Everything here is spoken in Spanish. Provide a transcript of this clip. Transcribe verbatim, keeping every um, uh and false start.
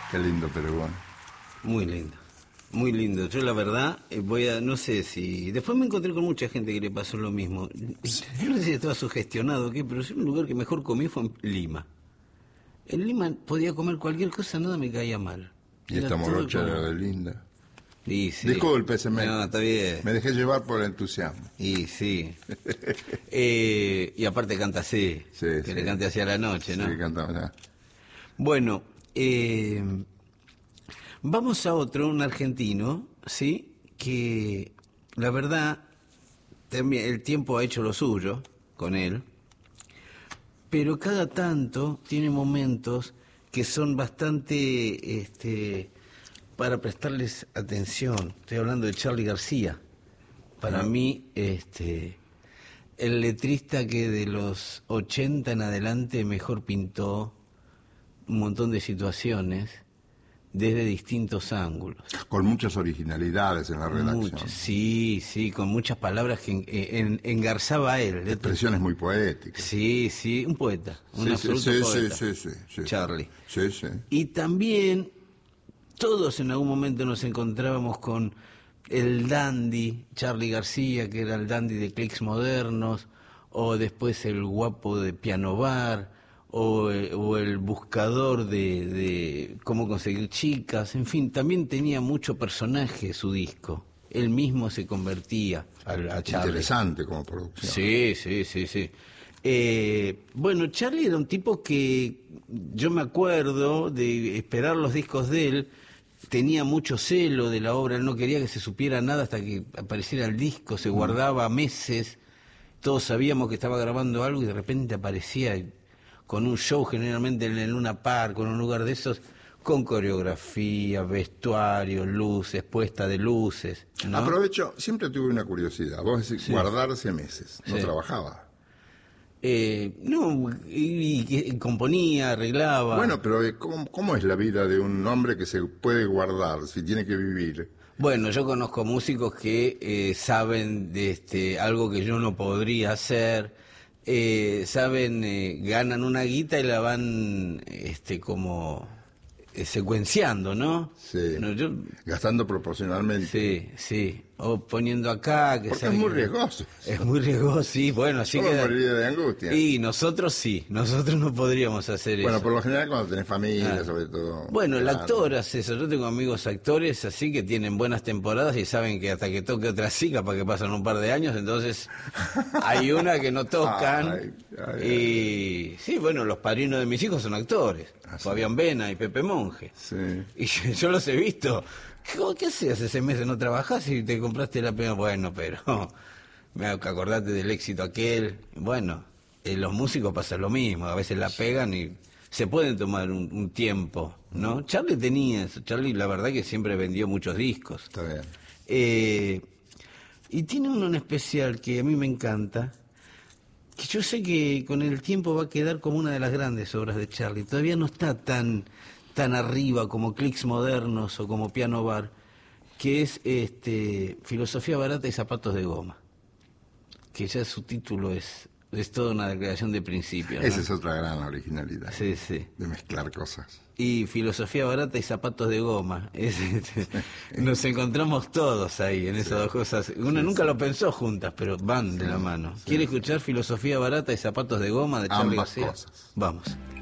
Qué lindo Perugón. Muy lindo, muy lindo. Yo la verdad, eh, voy a, no sé si... Después me encontré con mucha gente que le pasó lo mismo. Yo no sé si estaba sugestionado o qué, pero sí, un lugar que mejor comí fue en Lima. En Lima podía comer cualquier cosa, nada me caía mal. Y esta morocha era de linda. Y sí. Discúlpeseme. No, está bien. Me dejé llevar por el entusiasmo. Y sí. eh, y aparte canta así. Sí, que sí. le cante hacia la noche, ¿no? Sí, cantaba. Bueno, eh, vamos a otro, un argentino, ¿sí? Que la verdad, también el tiempo ha hecho lo suyo con él, pero cada tanto tiene momentos que son bastante, este, para prestarles atención. Estoy hablando de Charly García. Para Ajá. mí, este, el letrista que de los ochenta en adelante mejor pintó un montón de situaciones desde distintos ángulos. Con muchas originalidades en la redacción. Muchas, sí, sí, con muchas palabras que en, en, engarzaba a él. Expresiones muy poéticas. Sí, sí, un poeta, un Sí, absoluto sí, poeta. sí, sí, sí, sí. Charly. Sí, sí. Y también todos en algún momento nos encontrábamos con el dandy Charly García, que era el dandy de Clics Modernos, o después el guapo de Piano Bar, o, eh, o el buscador de, de cómo conseguir chicas, en fin, también tenía mucho personaje su disco. Él mismo se convertía a, a Charly. Interesante como producción. Sí, sí, sí, sí. Eh, bueno, Charly era un tipo que yo me acuerdo de esperar los discos de él, tenía mucho celo de la obra, él no quería que se supiera nada hasta que apareciera el disco, se guardaba meses, todos sabíamos que estaba grabando algo y de repente aparecía con un show generalmente en el Luna Park, con un lugar de esos, con coreografía, vestuario, luces, puesta de luces, ¿no? Aprovecho, siempre tuve una curiosidad, vos decís Sí. guardarse meses, no Sí. trabajaba. Eh, no, y, y- y componía, arreglaba. Bueno, pero eh, ¿cómo, ¿cómo es la vida de un hombre que se puede guardar si tiene que vivir? Bueno, yo conozco músicos que eh, saben de este algo que yo no podría hacer, eh, saben, eh, ganan una guita y la van este como eh, secuenciando, ¿no? Sí. No, yo, Gastando proporcionalmente. sí, sí, o poniendo acá, que Porque saben es muy que- riesgoso. Es muy riesgoso, sí, bueno, así Yo me que... moriría de angustia. Y nosotros sí, nosotros no podríamos hacer Bueno, eso. por lo general cuando tenés familia, Ah. sobre todo. Bueno, el claro. actor hace eso. Yo tengo amigos actores así que tienen buenas temporadas y saben que hasta que toque otra sí, capaz que pasan un par de años, entonces hay una que no tocan. Ay, ay, y sí, bueno, los padrinos de mis hijos son actores, Ah, sí. Fabián Vena y Pepe Monge. Sí. Y yo, yo los he visto. ¿Cómo, ¿Qué hacías ese mes de no trabajás y te compraste la pena? Bueno, pero me acordate del éxito aquel. Bueno, en los músicos pasa lo mismo, a veces la pegan y se pueden tomar un, un tiempo, ¿no? Charly tenía eso, Charly la verdad que siempre vendió muchos discos. Está bien. Eh, y tiene uno en especial que a mí me encanta, que yo sé que con el tiempo va a quedar como una de las grandes obras de Charly. Todavía no está tan, tan arriba como Clics Modernos o como Piano Bar, que es este Filosofía Barata y Zapatos de Goma, que ya su título es, es toda una declaración de principio, ¿no? Esa es otra gran originalidad. Sí, sí. De mezclar cosas. Y Filosofía Barata y Zapatos de Goma. Es, este, nos encontramos todos ahí en esas dos cosas. Uno Sí, nunca sí. lo pensó juntas, pero van de Sí, la mano. sí, ¿Quiere sí. escuchar Filosofía Barata y Zapatos de Goma de Charly Ambas García? cosas. Vamos.